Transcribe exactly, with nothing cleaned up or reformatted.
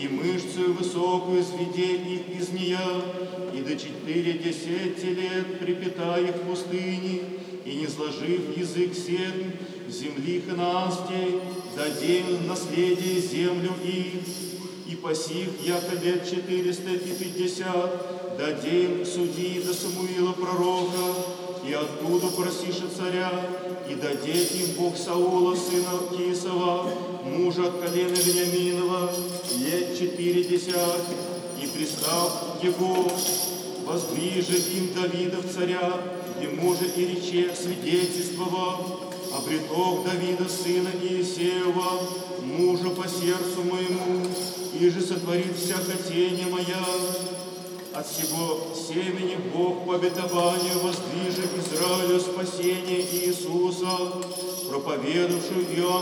и мышцу высокую сведе их из нея, и до четыре десяти лет припита их в пустыне, и не сложив язык седм в земли ханаанской, дадим наследие землю их, и посих яко лет четыреста и пятьдесят, дадим судьи до Самуила пророка, и оттуда просиша царя, и даде им Бог Саула, сына Кисова, мужа от колена Вениаминова, лет четыредесят, и пристав его, воздвиже им Давидов царя, ему же и рече свидетельствовав, обреток Давида, сына Иисеева, мужа по сердцу моему, и же сотворит вся хотение моя. От сего семени Бог по обетованию воздвижет Израилю спасение Иисуса, проповедавшую Иоанн